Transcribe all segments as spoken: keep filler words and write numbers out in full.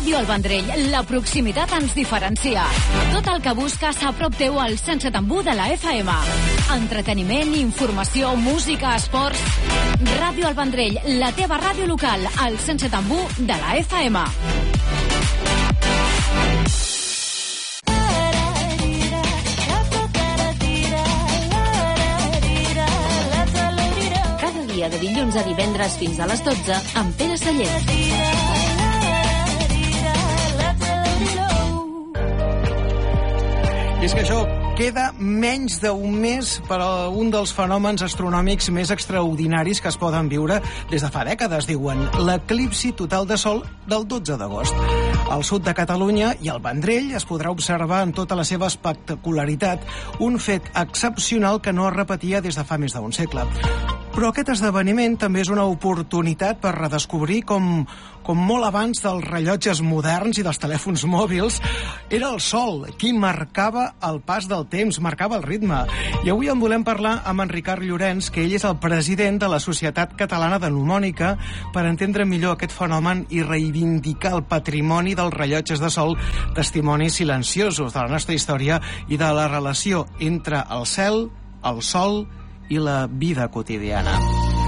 Ràdio El Vendrell, la proximitat ens diferencia. Tot el que busques a prop teu al cent set coma u de la F M. Entreteniment, informació, música, esports... Ràdio El Vendrell, la teva ràdio local, al cent set coma u de la F M. De dilluns a divendres fins a les dotze amb Pere Sallent. I és que això queda menys d'un mes per a un dels fenòmens astronòmics més extraordinaris que es poden viure des de fa dècades, diuen, l'eclipsi total de sol del dotze d'agost. Al sud de Catalunya i al Vendrell es podrà observar en tota la seva espectacularitat un fet excepcional que no es repetia des de fa més d'un segle. Però aquest esdeveniment també és una oportunitat per redescobrir com, com molt abans dels rellotges moderns i dels telèfons mòbils era el sol qui marcava el pas del temps, marcava el ritme. I avui en volem parlar amb en Ricard Llorenç, que ell és el president de la Societat Catalana de Mnemònica, per entendre millor aquest fenomen i reivindicar el patrimoni dels rellotges de sol, testimonis silenciosos de la nostra història i de la relació entre el cel, el sol i la vida quotidiana.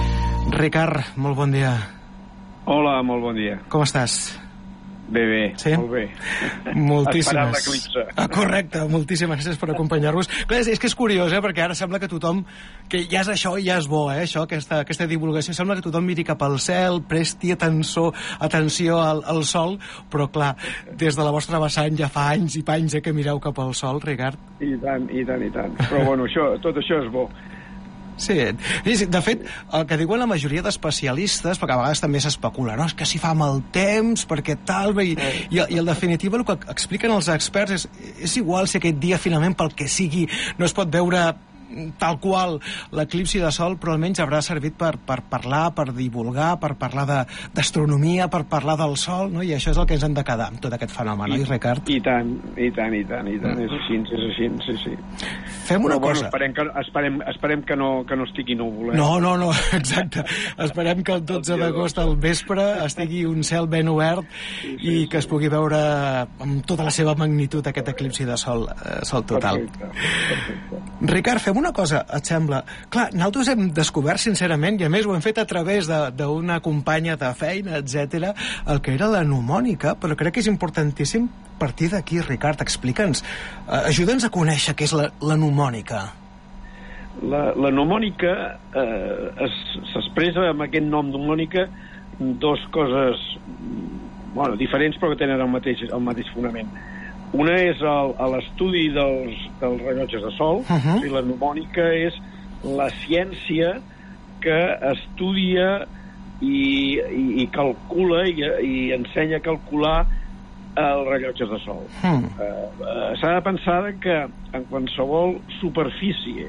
Ricard, molt bon dia. Hola, molt bon dia. Com estàs? Bé, bé, sí? Molt bé. Moltíssimes. Esperant l'eclipse. Ah, correcte, moltíssimes gràcies per acompanyar-nos. Clar, és, és que és curiós, eh, perquè ara sembla que tothom, que ja és això i ja és bo, eh, això, aquesta, aquesta divulgació, sembla que tothom miri cap al cel, presti atenció, atenció al, al sol, però clar, des de la vostra vessant ja fa anys i panys eh, que mireu cap al sol, Ricard. I tant, i tant, i tant. Però bueno, això, tot això és bo. Sí, de fet, el que diuen la majoria d'especialistes, perquè a vegades també s'especula, no? És que si fa mal temps, perquè tal, i, i, i en definitiva el que expliquen els experts és, és igual si aquest dia finalment pel que sigui no es pot veure tal qual l'eclipsi de sol, però almenys haurà servit per, per parlar, per divulgar, per parlar d'astronomia, per parlar del sol, no? I això és el que ens hem de quedar amb tot aquest fenomen, oi, Ricard? I tant, i tant, i tant, i tant, mm. és així, és així, sí, sí. Fem una però, cosa. Bueno, esperem, que, esperem, esperem que, no, que no estigui núvol, eh? No, no, no, exacte. Esperem que el dotze d'agost al vespre estigui un cel ben obert sí, sí, i que sí. es pugui veure amb tota la seva magnitud aquest eclipsi de sol, eh, sol total. Perfecte, perfecte. Ricard, fem una cosa, et sembla? Clar, nosaltres hem descobert, sincerament, i a més ho hem fet a través d'una companya de feina, etcètera, el que era la mnemònica, però crec que és importantíssim partir d'aquí, Ricard, explica'ns. Uh, Ajuda'ns a conèixer què és la, la mnemònica. La, la mnemònica eh, s'expressa amb aquest nom mnemònica dos coses bueno, diferents però que tenen el mateix, el mateix fonament. Una és l'estudi dels, dels rellotges de sol, uh-huh. i la mnemònica és la ciència que estudia i, i, i calcula i, i ensenya a calcular els rellotges de sol. Uh. Uh, uh, S'ha de pensar que en qualsevol superfície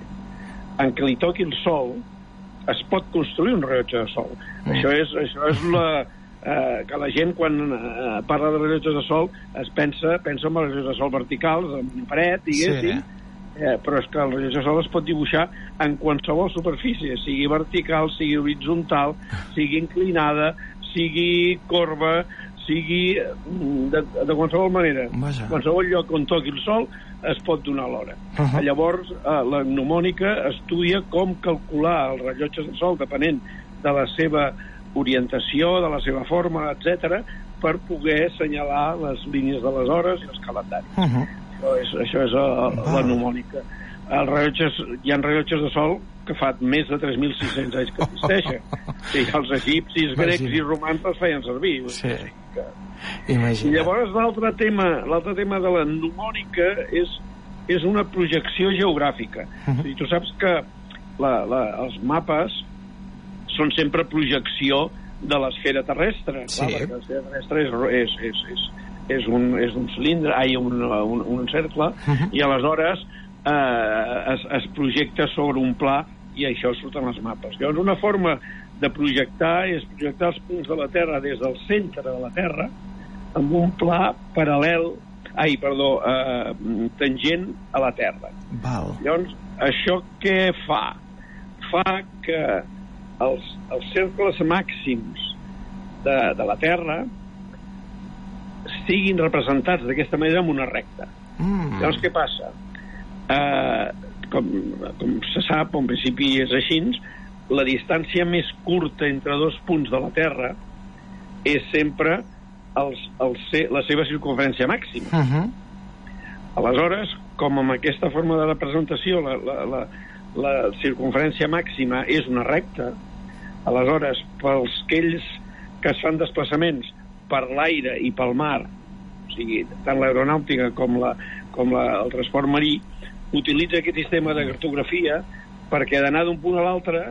en què li toqui el sol es pot construir un rellotge de sol. Uh. Això és, això és la... Uh, que la gent quan uh, parla de rellotges de sol es pensa, pensa en els rellotges de sol verticals, en una paret, diguéssim, sí. eh, però és que el rellotge de sol es pot dibuixar en qualsevol superfície, sigui vertical, sigui horitzontal, sigui inclinada, sigui corba, sigui de, de qualsevol manera. Vaja. Qualsevol lloc on toqui el sol es pot donar l'hora. Uh-huh. Llavors, uh, la mnemònica estudia com calcular els rellotges de sol depenent de la seva orientació, de la seva forma, etcètera, per poder assenyalar les línies de les hores i els calendaris. Uh-huh. Això és, això és uh, la mnemònica. Els rellotges, hi ha rellotges de sol que fa més de tres mil sis-cents anys que existeixen. Sí, els egipcis, grecs Imagina. i romans els feien servir. Sí. Que... Imagina. I llavors l'altre tema, l'altre tema de la mnemònica és, és una projecció geogràfica. Uh-huh. O sigui, tu saps que la, la, els mapes són sempre projecció de l'esfera terrestre. Sí. Clar, perquè l'esfera terrestre és, és, és, és, és, un, és un cilindre, ai, un, un, un cercle, uh-huh. i aleshores eh, es, es projecta sobre un pla i això surten els mapes. Llavors, una forma de projectar és projectar els punts de la Terra des del centre de la Terra amb un pla paral·lel, ai, perdó, eh, tangent a la Terra. Val. Llavors, això què fa? Fa que els, els cercles màxims de, de la Terra estiguin representats d'aquesta manera en una recta. Mm. Llavors, què passa? Eh, com, com se sap, en principi és així, la distància més curta entre dos punts de la Terra és sempre els, els, la seva circunferència màxima. Uh-huh. Aleshores, com amb aquesta forma de representació la, la, la, la circunferència màxima és una recta, aleshores, pels aquells que es fan desplaçaments per l'aire i pel mar, o sigui, tant l'aeronàutica com, la, com la, el transport marí, utilitza aquest sistema de cartografia perquè d'anar d'un punt a l'altre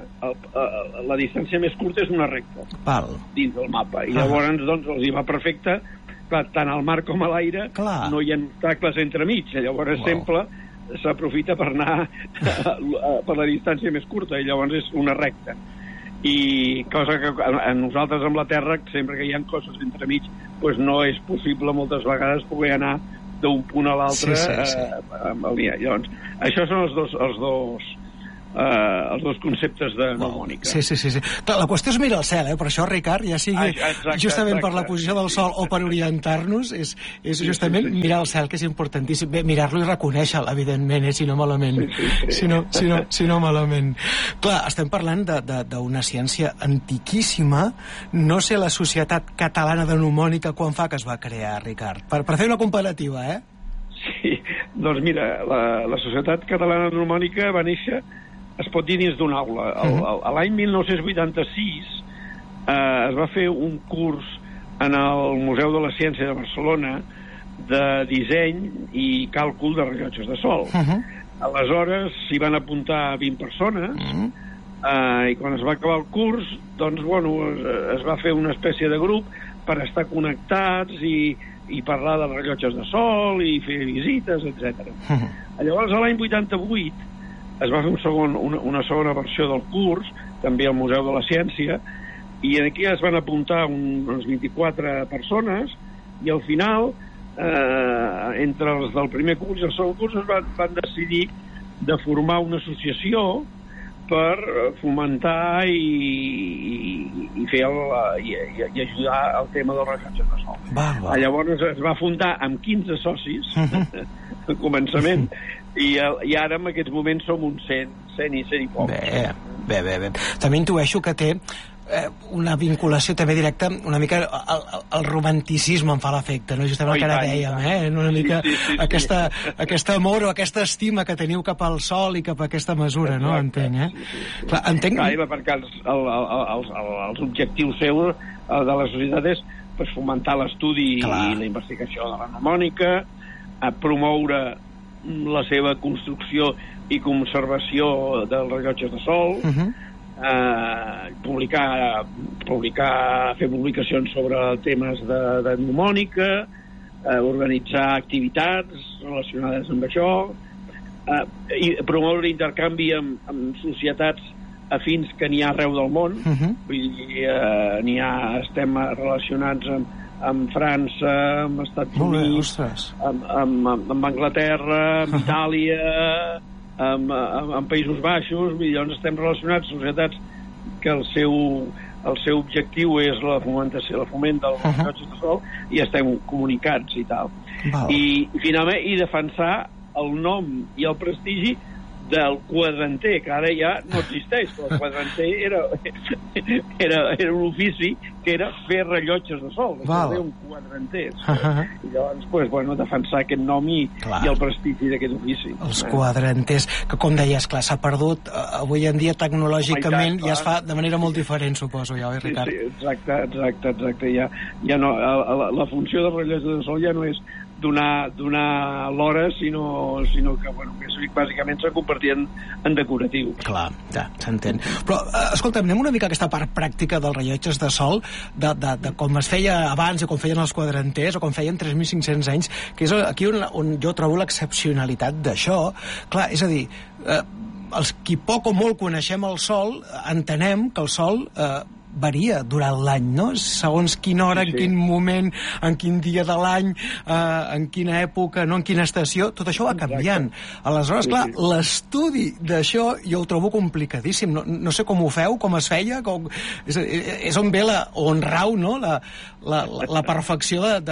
la distància més curta és una recta. Val. Dins del mapa. I llavors ah. doncs, els hi va perfecte. Clar, tant al mar com a l'aire no hi ha obstacles entremig. Llavors wow. sempre s'aprofita per anar per la distància més curta i llavors és una recta. I cosa que a nosaltres amb la Terra, sempre que hi ha coses entremig, doncs no és possible moltes vegades poder anar d'un punt a l'altre sí, sí, sí. eh, amb el dia. Llavors, això són els dos, els dos Uh, els dos conceptes de mnemònica. Sí, sí, sí, sí. La qüestió és mirar al cel, eh? Per això, Ricard, ja sigui ah, exacte, justament exacte. per la posició del Sol o per orientar-nos, és, és justament sí, sí, sí. mirar al cel, que és importantíssim. Bé, mirar-lo i reconèixer-lo, evidentment, eh? si no malament. Sí, sí, sí. Si, no, si, no, si no malament. Clar, estem parlant d'una ciència antiquíssima. No sé la Societat Catalana de Mnemònica quan fa que es va crear, Ricard. Per, per fer una comparativa, eh? Sí, doncs mira, la, la Societat Catalana de Mnemònica va néixer, es pot dir, dins d'una aula. Uh-huh. L'any mil nou-cents vuitanta-sis eh, es va fer un curs en el Museu de la Ciència de Barcelona de disseny i càlcul de rellotges de sol. Uh-huh. Aleshores s'hi van apuntar vint persones uh-huh. eh, i quan es va acabar el curs doncs, bueno, es, es va fer una espècie de grup per estar connectats i, i parlar de rellotges de sol i fer visites, etcètera. Uh-huh. Llavors, l'any vuitanta-vuit es va fer un segon, una, una segona versió del curs, també al Museu de la Ciència, i aquí es van apuntar un, unes vint-i-quatre persones, i al final, eh, entre els del primer curs i el segon curs, es van, van decidir de formar una associació per fomentar i, i, i fer el, i, i ajudar al tema dels rellotges de sol. Va, va. Llavors es va fundar amb quinze socis, al començament, I, i ara en aquests moments som uns cent, cent i cent i pocs. Bé, bé, bé, bé. També intueixo que té eh, una vinculació també directa, una mica el, el romanticisme em fa l'efecte, no? Justament el que ara dèiem, eh? Una mica sí, sí, sí, aquesta, sí. aquesta amor o aquesta estima que teniu cap al sol i cap a aquesta mesura, no? Entenc, eh? Sí, sí, sí. Clar, entenc... Clar, perquè els, el, el, els, els objectius seus de la societat és pues, fomentar l'estudi i la investigació de la mnemònica, a promoure la seva construcció i conservació dels rellotges de sol, uh-huh. eh, publicar, publicar, fer publicacions sobre temes de, de mnemònica, eh, organitzar activitats relacionades amb això, eh, i promoure l'intercanvi amb, amb societats afins que n'hi ha arreu del món, uh-huh. vull dir, eh, n'hi ha, estem relacionats amb amb França, amb Estats Units, amb, amb, amb Anglaterra, amb Itàlia, amb, amb, amb Països Baixos, i llavors estem relacionats societats que el seu, el seu objectiu és la fomentació, el foment dels rellotges de sol, i estem comunicats i tal. Val. I, i finalment, i defensar el nom i el prestigi del quadranter, que ara ja no existeix, però el quadranter era, era, era un ofici que era fer rellotges de sol, era un quadranter. Uh-huh. I llavors, pues, bueno, defensar aquest nom i, i el prestigi d'aquest ofici. Els quadranters, que com deies, clar, s'ha perdut, avui en dia tecnològicament ja es fa de manera molt diferent, suposo, ja, oi, Ricard? Sí, sí, exacte, exacte, exacte. Ja, ja no, la, la funció dels rellotges de sol ja no és donar, donar l'hora, sinó, sinó que, bueno, que bàsicament s'ha convertit en, en decoratiu. Clar, ja, s'entén. Però, eh, escolta, anem una mica a aquesta part pràctica dels rellotges de sol, de, de, de com es feia abans i com feien els quadranters, o com feien tres mil cinc-cents anys, que és aquí on, on jo trobo l'excepcionalitat d'això. Clar, és a dir, eh, els qui poc o molt coneixem el sol, entenem que el sol... Eh, varia durant l'any, no? Segons quina hora, sí, sí. en quin moment, en quin dia de l'any, eh, en quina època, no en quina estació, tot això va canviant. Exacte. Aleshores, sí, clar, sí. l'estudi d'això jo ho trobo complicadíssim. No, no sé com ho feu, com es feia, com... És, és on ve la, on rau, no?, la, la, la perfecció de, de,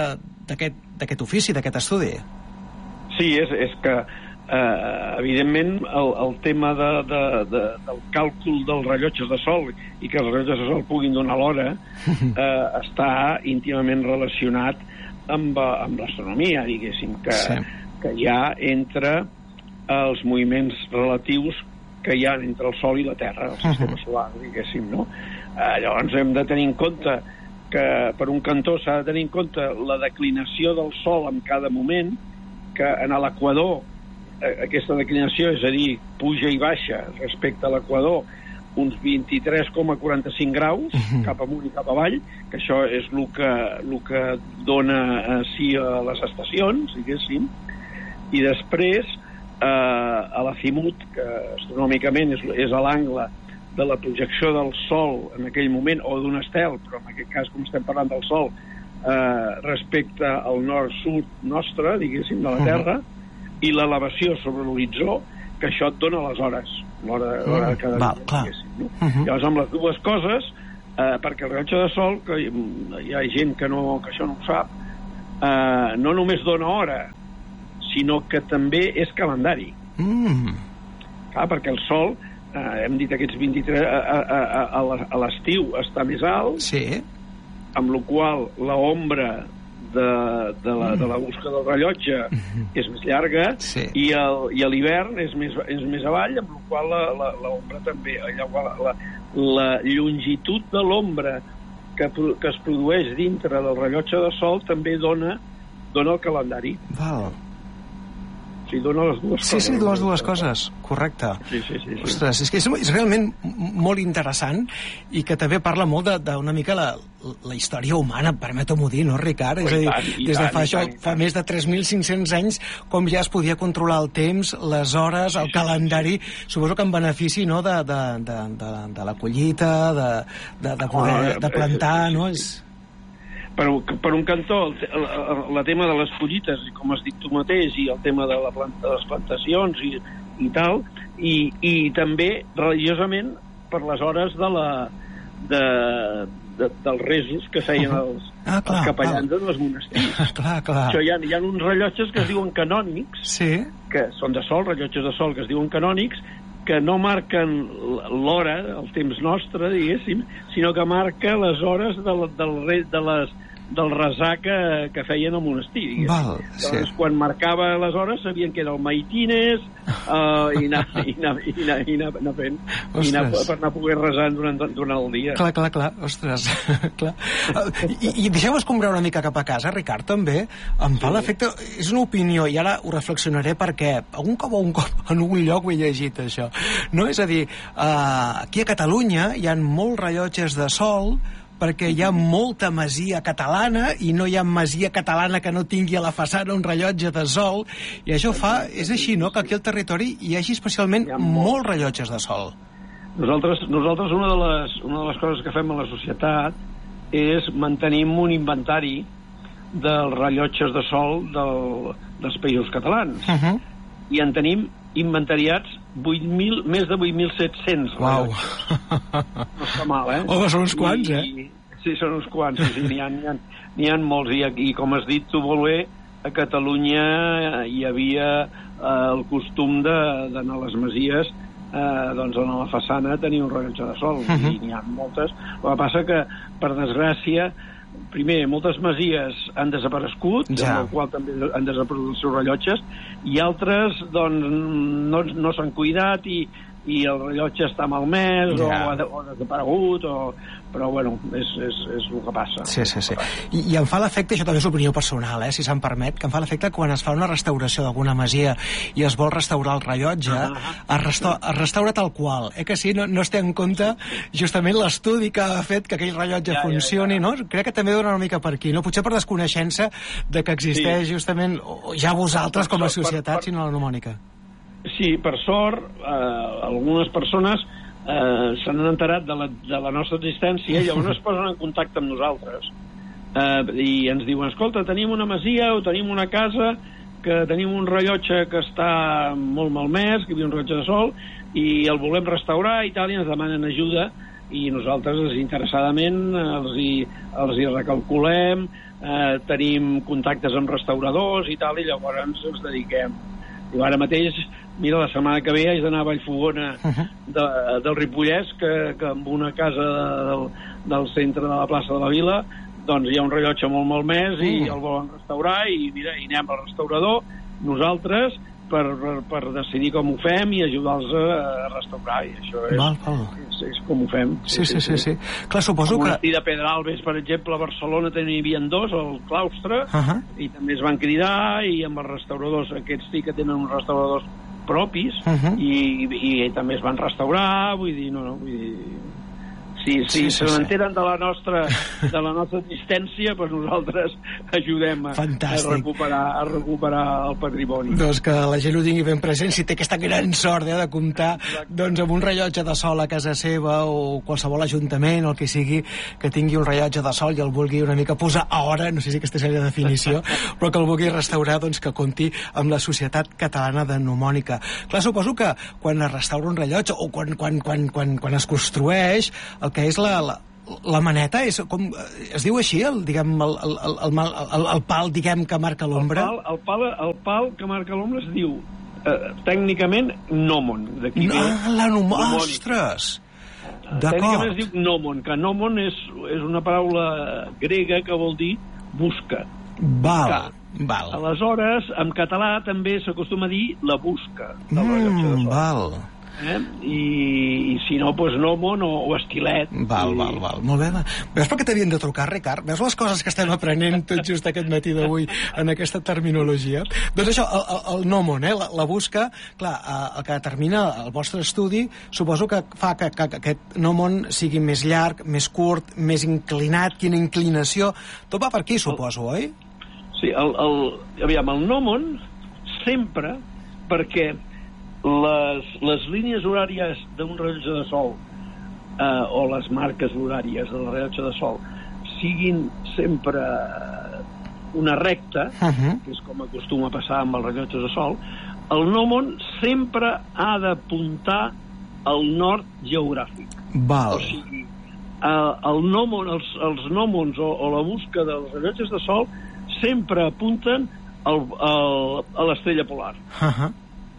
d'aquest ofici, d'aquest estudi. Sí, és, és que eh, evidentment el, el tema de, de, de, del càlcul dels rellotges de sol i que els rellotges de sol puguin donar l'hora eh, està íntimament relacionat amb, amb l'astronomia, diguéssim, que, sí. que hi ha entre els moviments relatius que hi ha entre el Sol i la Terra, el sistema solar, diguéssim, no? Eh, llavors hem de tenir en compte que per un cantó s'ha de tenir en compte la declinació del Sol en cada moment, que en l'equador eh, aquesta declinació, és a dir, puja i baixa respecte a l'equador uns vint-i-tres coma quaranta-cinc graus uh-huh. cap amunt i cap avall, que això és el que, el que dona eh, sí a les estacions, diguéssim, i després eh, a l'azimut, que astronòmicament és, és a l'angle de la projecció del Sol en aquell moment, o d'un estel, però en aquest cas, com estem parlant del Sol, eh, respecte al nord-sud nostre, diguéssim, de la Terra, uh-huh. i l'elevació sobre l'horitzó, que això et dona les hores, l'hora, l'hora de cada Val, dia, diguéssim. No? Uh-huh. Llavors, amb les dues coses, eh, perquè el rellotge de sol, que hi ha gent que, no, que això no ho sap, eh, no només dona hora, sinó que també és calendari. Mm. Clar, perquè el sol, eh, hem dit aquests vint-i-tres, a, a, a, a l'estiu està més alt, sí. amb la qual l'ombra de, de, la, de la busca del rellotge és més llarga, sí. i, el, i a l'hivern és més, és més avall, amb la qual l'ombra també, la, la, la longitud de l'ombra que, que es produeix dintre del rellotge de sol també dona, dona el calendari. Val. Sí, dona les dues sí, coses. Sí, sí, dues, dues coses, correcte. Sí, sí, sí, sí. Ostres, és que és, és realment molt interessant i que també parla molt d'una mica la, la història humana, permeto-m'ho dir, no, Ricard? És a dir, tant, des de tant, fa això, tant, fa més de tres mil cinc-cents anys, com ja es podia controlar el temps, les hores, el calendari, suposo que en benefici, no?, de, de, de, de, de la collita, de, de, de poder de plantar, no? És... Per, per un cantó, el, el, el, el tema de les collites, i com has dit tu mateix, i el tema de, la planta, de les plantacions i, i tal, i, i també religiosament per les hores de la, de, de, dels resos que feien els, ah, clar, els capellans en els monestirs. clar, clar. Això hi ha, hi ha uns rellotges que es diuen canònics, sí. que són de sol, rellotges de sol que es diuen canònics, que no marquen l'hora, el temps nostre, diguéssim, sinó que marca les hores de, la, del, de les del resar que, que feien al monestir. Val, sí. Doncs quan marcava les hores sabien que era el maitines uh, i anar, i anar, i anar, i anar, anar fent i anar, per anar poder resar durant, durant el dia. Clar, clar, clar, ostres. clar. I, i deixeu escombrar una mica cap a casa, Ricard, també. Em fa sí. l'efecte... És una opinió, i ara ho reflexionaré perquè algun cop o un cop en un lloc ho he llegit, això. No? És a dir, uh, aquí a Catalunya hi ha molts rellotges de sol perquè hi ha molta masia catalana i no hi ha masia catalana que no tingui a la façana un rellotge de sol, i això fa, és així, no?, que aquí al territori hi hagi especialment molts molt rellotges de sol. Nosaltres, nosaltres una, de les, una de les coses que fem a la societat és mantenir un inventari dels rellotges de sol del, dels països catalans. Uh-huh. I en tenim inventariats vuit mil, més de vuit mil set-cents rellotges. No està mal, eh? Home, són uns quants, eh? I, sí, són uns quants, sí, sí, n'hi ha, n'hi ha, n'hi ha molts, i, i com has dit tu molt bé, a Catalunya hi havia eh, el costum d'anar a les masies, eh, doncs a la façana tenir un rellotge de sol, uh-huh. i n'hi ha moltes. El que passa que, per desgràcia, primer, moltes masies han desaparegut, ja. amb el qual també han desaparegut els seus rellotges, i altres doncs, no, no s'han cuidat i, i el rellotge està malmès, ja. o, ha, o ha desaparegut, o... però bueno, és, és, és el que passa. Sí, sí, sí. I, i em fa l'efecte, això també és opinió personal, eh, si se'm permet, que em fa l'efecte quan es fa una restauració d'alguna masia i es vol restaurar el rellotge, uh-huh. es, resta es restaura tal qual, eh, que sí, no, no es té en compte justament l'estudi que ha fet que aquell rellotge ja, funcioni, ja, ja. no? Crec que també dona una mica per aquí, no? Potser per desconeixença de que existeix sí. justament, o ja vosaltres com a societat, per, per... sinó la mnemònica. Sí, per sort, eh, algunes persones eh, s'han enterat de la, de la nostra existència i llavors es posen en contacte amb nosaltres eh, i ens diuen, escolta, tenim una masia o tenim una casa que tenim un rellotge que està molt malmès, que hi havia un rellotge de sol i el volem restaurar i tal, i ens demanen ajuda i nosaltres interessadament els hi, els hi recalculem, eh, tenim contactes amb restauradors i tal, i llavors ens dediquem. I ara mateix, mira, la setmana que ve haig d'anar a Vallfogona de, del Ripollès, que, que en una casa del, del centre de la plaça de la Vila doncs hi ha un rellotge molt malmès i el volen restaurar, i mira, i anem al restaurador nosaltres per, per, per decidir com ho fem i ajudar-los a, a restaurar, i això és, val, val. és, és com ho fem. Sí, sí, sí, sí. Clar, suposo que... que... Monestir de Pedralbes, per exemple, a Barcelona n'hi havia dos, al claustre, uh -huh. i també es van cridar, i amb els restauradors, aquests sí que tenen uns restauradors propis, uh -huh. i, i, i també es van restaurar, vull dir, no, no, vull dir... Si, si sí, sí, se n'enteren sí. de la nostra de la nostra existència, doncs nosaltres ajudem a, a, recuperar, a recuperar el patrimoni. Doncs que la gent ho tingui ben present, si té aquesta gran sort eh, de comptar doncs, amb un rellotge de sol a casa seva o qualsevol ajuntament o el que sigui, que tingui un rellotge de sol i el vulgui una mica posar a hora, no sé si aquesta és la definició, però que el vulgui restaurar, doncs que compti amb la Societat Catalana de Mnemònica. Clar, suposo que quan es restaura un rellotge o quan, quan, quan, quan, quan es construeix, el que és la, la, la maneta, és com, es diu així, el, diguem, el, el, el, el, el pal, diguem, que marca l'ombra? El, el, pal, el pal que marca l'ombra es diu, eh, tècnicament, gnomon. D'aquí no, ve, la gnomon, ostres! Tècnicament es diu gnomon, que gnomon és, és una paraula grega que vol dir busca. Val, que, val. Aleshores, en català també s'acostuma a dir la busca del mm, rellotge de sol. Val. Eh? I, i si no, doncs gnomon o, o estilet. Val, i... val, val. Molt bé. Veus per què t'havien de trucar, Ricard? Veus les coses que estem aprenent tot just aquest matí d'avui en aquesta terminologia? Doncs això, el, el, el gnomon, eh? la, la busca, clar, el que determina el vostre estudi, suposo que fa que, que, que aquest gnomon sigui més llarg, més curt, més inclinat, quina inclinació... Tot va per aquí, suposo, el... oi? Sí, el, el, aviam, el gnomon sempre, perquè les, les línies horàries d'un rellotge de sol eh, o les marques horàries del rellotge de sol siguin sempre una recta, uh -huh. que és com acostuma a passar amb els rellotges de sol, el gnomon sempre ha d'apuntar al nord geogràfic. Val. O sigui, el, el gnomon, els, els gnomons o, o la busca dels rellotges de sol sempre apunten al, al, a l'estrella polar. Uh -huh.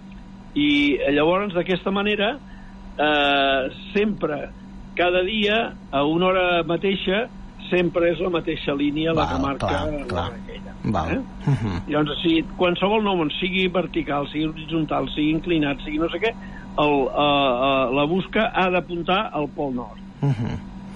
I llavors, d'aquesta manera, eh, sempre, cada dia, a una hora mateixa, sempre és la mateixa línia la val, que marca clar, clar. aquella. Val. Eh? Uh -huh. Llavors, si qualsevol gnomon sigui vertical, sigui horitzontal, sigui inclinat, sigui no sé què, el, uh, uh, la busca ha d'apuntar al pol nord. Uh -huh.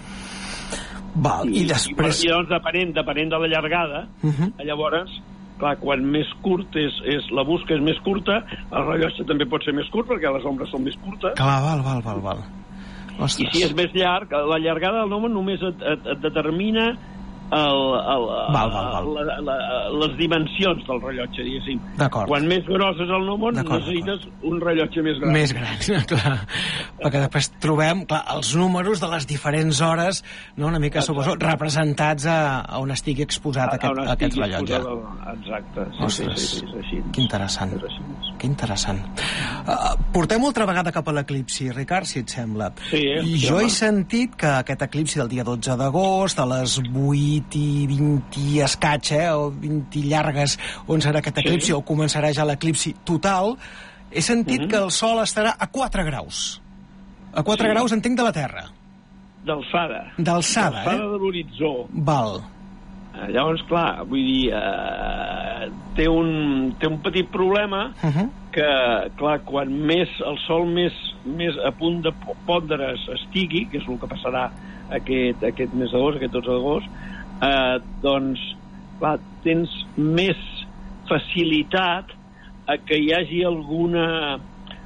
Val, i, i després... I, i llavors, depenent, depenent de la llargada, uh -huh. llavors, clar, quan més curt és, és la busca és més curta, el rellotge també pot ser més curt perquè les ombres són més curtes. Clar, val, val, val, val. Ostres. I si és més llarg, la llargada del gnomon només et, et, et determina el, el, val, val, val. La, la, les dimensions del rellotge, diguéssim. D'acord. Quan més gros és el gnomon, necessites un rellotge més gran. Més gran, clar. Perquè després trobem, clar, els números de les diferents hores, no, una mica, suposo, representats a, a on estigui exposat a, aquest, a aquest rellotge. Exposat, exacte. Sí, ostres, sí, sí, sí, és així. Que interessant. Que interessant. Uh, portem altra vegada cap a l'eclipsi, Ricard, si et sembla. Sí, eh? I jo he sentit que aquest eclipsi del dia dotze d'agost, a les vuit i vint i escaig, eh, o vint i llargues, on serà aquest eclipsi, sí. o començarà ja l'eclipsi total, he sentit mm-hmm. que el Sol estarà a quatre graus. A quatre sí. graus, entenc, de la Terra. D'alçada. D'alçada, eh? D'alçada de l'horitzó. Val. Llavors, clar, vull dir, eh, té, un, té un petit problema uh-huh. que, clar, quan més el Sol més, més a punt de pondre's estigui, que és el que passarà aquest, aquest mes d'agost, aquest dotze d'agost, eh, doncs, clar, tens més facilitat a que hi hagi alguna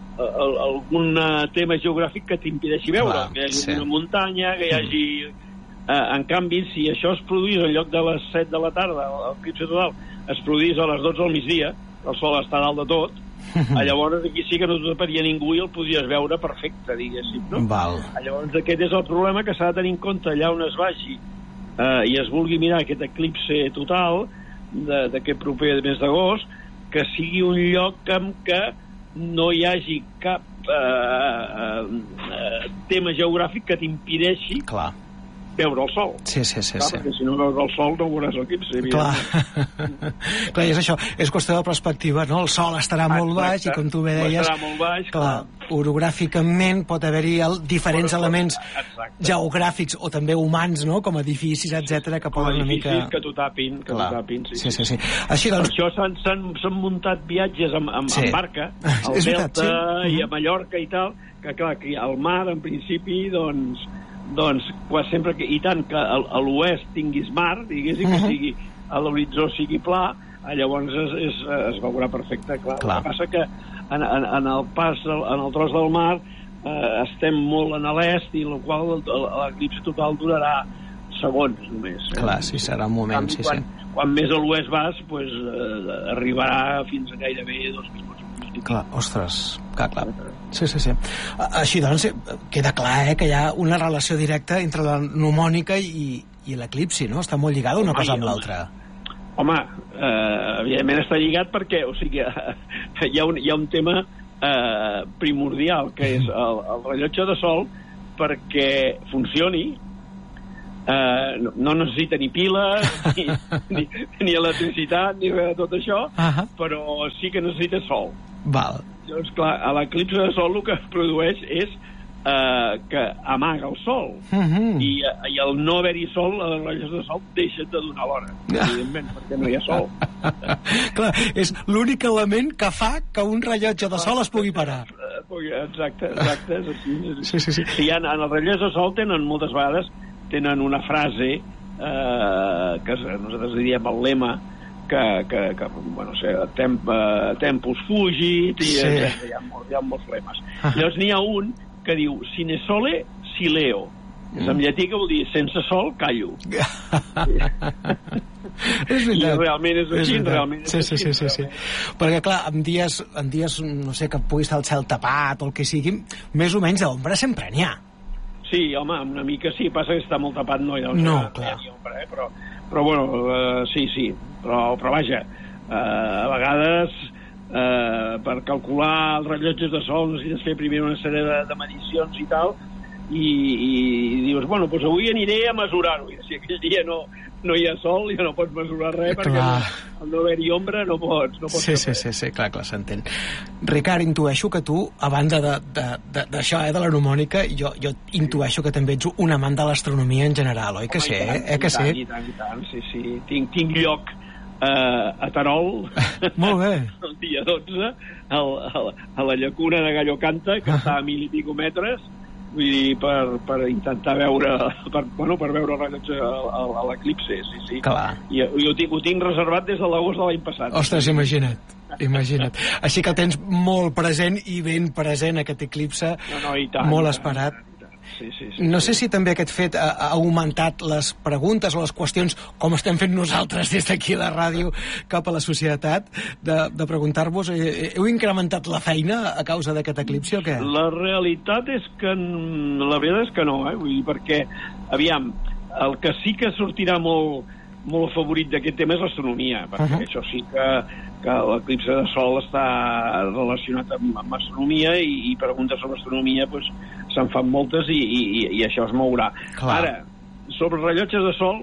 algun tema geogràfic que t'impedeixi veure, clar, que hi hagi sí. una muntanya, que hi hagi... Mm. Eh, en canvi, si això es produís en lloc de les set de la tarda, l'eclipsi total, es produís a les dotze del migdia, el Sol està dalt de tot, llavors aquí sí que no taparia ningú i el podries veure perfecte, diguéssim, no? Val. Llavors aquest és el problema que s'ha de tenir en compte allà on es vagi eh, i es vulgui mirar aquest eclipsi total d'aquest proper mes d'agost, que sigui un lloc en què no hi hagi cap eh, eh, tema geogràfic que t'impedeixi clar. veure el sol. Sí, sí, sí. Clar, sí. perquè si no veus el sol no veuràs l'eclipsi. Clar. Clar, és això, és qüestió de perspectiva, no? El sol estarà molt Exacte. baix i, com tu bé deies, estarà molt baix, clar, clar, orogràficament pot haver-hi el, diferents Però, elements exacte. geogràfics o també humans, no?, com edificis, etcètera, que poden una mica... que t'ho tapin, que clar. t'ho tapin, sí. Sí, sí, sí. Així, doncs... Per això s'han, s'han, s'han muntat viatges amb, amb, sí. amb barca, al és Delta veritat, sí. i a Mallorca i tal, que clar, que al mar, en principi, doncs, doncs quan sempre que, i tant que a, a l'oest tinguis mar, diguéssim, uh-huh. que sigui a l'horitzó sigui pla, llavors es, es, es veurà perfecte, clar. clar. El que passa que en, en, en el pas, en el tros del mar, eh, estem molt en l'est, i la qual l'eclipsi total durarà segons només. Eh? Clar, sí, serà un moment, sí, quan, sí. Quan més a l'oest vas, pues, eh, arribarà fins a gairebé dos minuts. Clar, ostres, clar, clar. Sí, sí, sí. Així, doncs, queda clar, eh, que hi ha una relació directa entre la mnemònica i, i l'eclipsi, no? Està molt lligada una cosa amb l'altra. Home, eh, evidentment està lligat perquè, o sigui, hi ha un, hi ha un tema eh, primordial, que és el, el rellotge de sol, perquè funcioni, Uh, no, no necessita ni piles ni, ni, ni electricitat ni res de tot això, uh-huh. però sí que necessita sol. Val. Llavors, clar, a l'eclipsi de sol el que es produeix és uh, que amaga el sol, uh-huh. I, i al no haver-hi sol, els ratlles de sol deixen de donar l'hora, evidentment, perquè no hi ha sol. Clar, és l'únic element que fa que un rellotge de sol es pugui parar. Exacte, exacte, és així. És així. Sí, sí, sí. Sí, en, en els rellotges de sol tenen moltes vegades tenen una frase eh, que nosaltres diríem el lema que, que, que bueno, sé, tem, uh, tempus fugit i sí. hi, hi, ha molts, hi ha molts lemes. Uh-huh. Llavors n'hi ha un que diu sine sole sileo, mm. és en llatí que vol dir sense sol callo. És veritat. I realment és així, és realment és sí, sí, així, sí, sí, sí. Perquè clar, en dies, en dies no sé, que pugui estar el cel tapat o el que sigui, més o menys d'ombra sempre n'hi ha. Sí, home, una mica sí, passa que està molt tapat, no hi ha, no, no, clar. Ni ombra, eh? però, però bueno, uh, sí, sí, però, però vaja, uh, a vegades uh, per calcular els rellotges de sol necessites fer primer una sèrie de, de medicions i tal, i, i, i dius, bueno, doncs avui aniré a mesurar-ho, i si aquell dia no, no hi ha sol, ja no pots mesurar res, clar. Perquè no, al no haver-hi ombra no pots, no pots sí, sí, sí, sí, clar, clar, s'entén. Ricard, intueixo que tu, a banda d'això, eh, de la mnemònica, jo, jo intueixo que també ets un amant de l'astronomia en general, oi que sí? Eh? eh que sí? I tant, i tant, sí, sí. Tinc, tinc lloc eh, a Terol. Molt bé. El dia dotze, al, al, a la llacuna de Gallo Canta, que està a mil i pico metres, vull dir, per, per intentar veure per, bueno, per veure el rellotge a, a l'eclipsi, sí, sí. Clar. I, i ho, tinc, ho tinc reservat des de l'agost de l'any passat. Ostres, imagina't, imagina't. Així que el tens molt present i ben present, aquest eclipse, no, no, i tant, molt i tant, esperat. Sí, sí, sí, no sí. sé si també aquest fet ha, ha augmentat les preguntes o les qüestions, com estem fent nosaltres des d'aquí a la ràdio cap a la societat, de, de preguntar-vos, eh, heu incrementat la feina a causa d'aquest eclipsi o què? La realitat és que la veritat és que no, eh? Vull dir, perquè, aviam, el que sí que sortirà molt, molt favorit d'aquest tema és l'astronomia, perquè uh-huh. això sí que, que l'eclipsi de sol està relacionat amb, amb astronomia i, i preguntes sobre astronomia pues, se'n fan moltes i, i, i això es mourà. Clar. Ara, sobre rellotges de sol,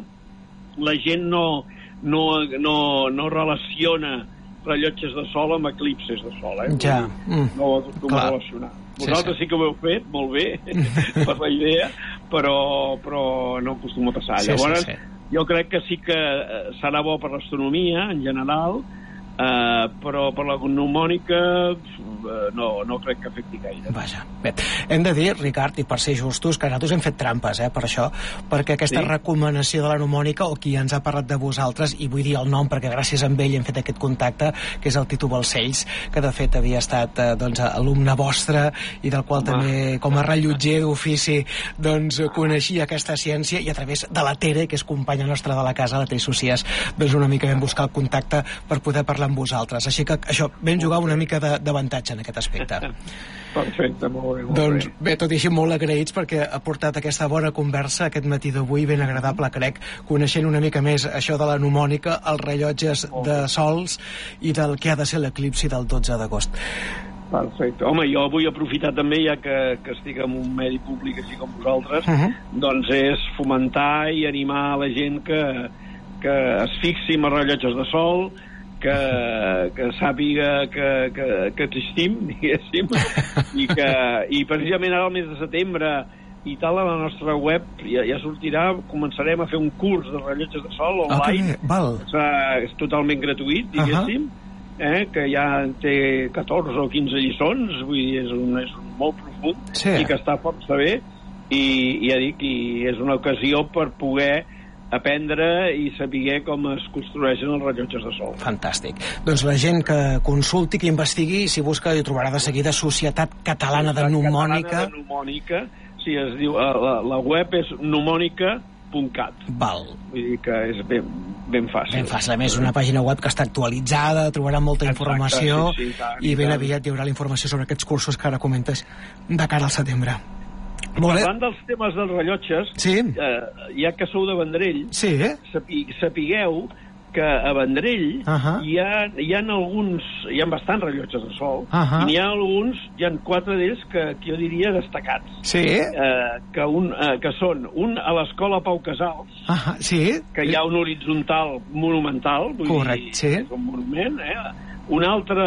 la gent no, no, no, no relaciona rellotges de sol amb eclipses de sol, eh? Ja. Mm. No ho acostuma a relacionar. Vosaltres sí, sí. sí que ho heu fet, molt bé, per la idea, però, però no acostuma a passar. Sí, Llavors, sí, sí. jo crec que sí que serà bo per l'astronomia, en general, Uh, però per la mnemònica uh, no, no crec que afecti gaire. Vaja. Bé, hem de dir, Ricard, i per ser justos, que nosaltres hem fet trampes, eh, per això, perquè aquesta sí? recomanació de la mnemònica, o qui ens ha parlat de vosaltres, i vull dir el nom perquè gràcies a ell hem fet aquest contacte, que és el Titu Balcells, que de fet havia estat eh, doncs, alumne vostre i del qual Home. també, com a rellotger d'ofici, doncs coneixia aquesta ciència, i a través de la Tere, que és companya nostra de la casa, la Tere Socias, doncs una mica vam buscar el contacte per poder parlar amb vosaltres. Així que això, vam jugar una mica d'avantatge en aquest aspecte. Perfecte, molt bé. Molt doncs bé, tot i així molt agraïts perquè ha portat aquesta bona conversa aquest matí d'avui, ben agradable, crec, coneixent una mica més això de la mnemònica, els rellotges de sols i del que ha de ser l'eclipsi del dotze d'agost. Perfecte. Home, jo vull aprofitar també, ja que, que estic en un medi públic així com vosaltres, uh-huh. doncs és fomentar i animar la gent que, que es fixi en els rellotges de sol, que, que sàpiga que, que, que existim, diguéssim, i que i precisament ara al mes de setembre i tal, a la nostra web ja, ja sortirà, començarem a fer un curs de rellotges de sol online, okay, val. Serà, és totalment gratuït, diguéssim, uh-huh. Eh, que ja té catorze o quinze lliçons, vull dir, és un, és un molt profund, sí. I que està força bé, i, i ja dic, i és una ocasió per poder aprendre i saber com es construeixen els rellotges de sol. Fantàstic. Doncs la gent que consulti, que investigui, si busca, hi trobarà de seguida Societat Catalana de Mnemònica. Catalana de Mnemònica, sí, es diu, la, la web és mnemònica punt cat. Val. Vull dir que és ben, ben fàcil. Ben fàcil. A més, una pàgina web que està actualitzada, trobarà molta informació. Exacte, sí, sí, tant, i ben tant. Aviat hi haurà la informació sobre aquests cursos que ara comentes de cara al setembre. Parlant dels temes dels rellotges, sí. eh, ja que sou de Vendrell, sí, eh? sapi, sapigueu que a Vendrell uh-huh. hi, ha, hi ha alguns, hi ha bastants rellotges de sol, uh-huh. i n'hi ha alguns, hi ha quatre d'ells que, que jo diria destacats. Sí. Eh, que, un, eh, que són un a l'Escola Pau Casals, uh-huh. sí. que hi ha un horitzontal monumental, vull correcte, dir, sí. és un monument, eh? Un altre